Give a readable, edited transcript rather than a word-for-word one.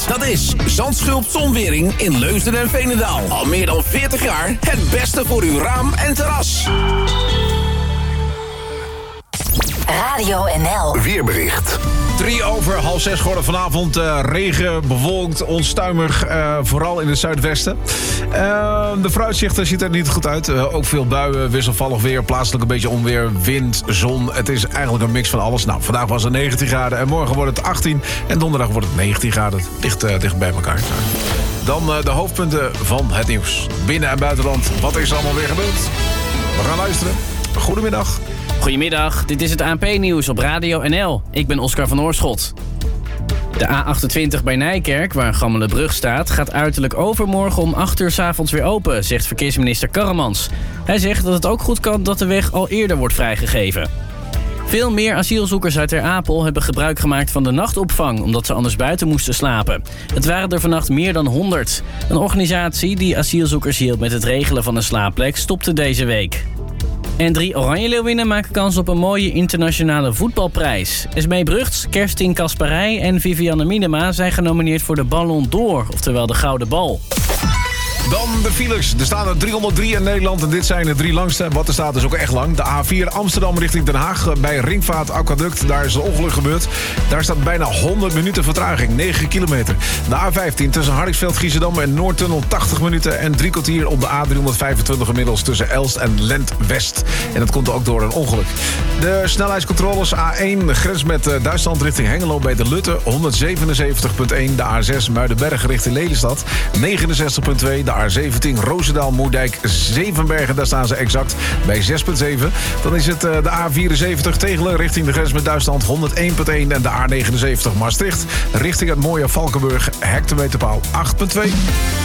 Dat is Zandschulp Zonwering in Leusden en Veenendaal. Al meer dan 40 jaar het beste voor uw raam en terras. Radio NL. Weerbericht. 5:03 geworden vanavond. Regen, bewolkt, onstuimig. Vooral in het zuidwesten. De vooruitzichten ziet er niet goed uit. Ook veel buien, wisselvallig weer. Plaatselijk een beetje onweer, wind, zon. Het is eigenlijk een mix van alles. Nou, vandaag was het 19 graden en morgen wordt het 18. En donderdag wordt het 19 graden. Dicht bij elkaar. Dan de hoofdpunten van het nieuws. Binnen- en buitenland. Wat is er allemaal weer gebeurd? We gaan luisteren. Goedemiddag. Goedemiddag, dit is het ANP-nieuws op Radio NL. Ik ben Oscar van Oorschot. De A28 bij Nijkerk, waar Gammelenbrug staat, gaat uiterlijk overmorgen om 8 uur 's avonds weer open, zegt verkeersminister Karremans. Hij zegt dat het ook goed kan dat de weg al eerder wordt vrijgegeven. Veel meer asielzoekers uit Ter Apel hebben gebruik gemaakt van de nachtopvang, omdat ze anders buiten moesten slapen. Het waren er vannacht meer dan 100. Een organisatie die asielzoekers hielp met het regelen van een slaapplek stopte deze week. En 3 Oranje Leeuwinnen maken kans op een mooie internationale voetbalprijs. Esmee Brugts, Kerstin Kasparij en Vivianne Minema zijn genomineerd voor de Ballon d'Or, oftewel de Gouden Bal. Dan de files. Er staan er 303 in Nederland en dit zijn de 3 langste. Wat er staat is ook echt lang. De A4 Amsterdam richting Den Haag bij Ringvaart Aquaduct. Daar is een ongeluk gebeurd. Daar staat bijna 100 minuten vertraging. 9 kilometer. De A15 tussen Hardingsveld, Giessendam en Noordtunnel 80 minuten. En 3 kwartier op de A325 inmiddels tussen Elst en Lent-West. En dat komt ook door een ongeluk. De snelheidscontroles A1 grens met Duitsland richting Hengelo bij de Lutte 177,1. De A6 Muidenberg richting Lelystad 69,2. De A17 Roosendaal-Moerdijk, Zevenbergen, daar staan ze exact bij 6,7. Dan is het de A74 Tegelen richting de grens met Duitsland 101,1. En de A79 Maastricht richting het mooie Valkenburg, hectometerpaal 8,2.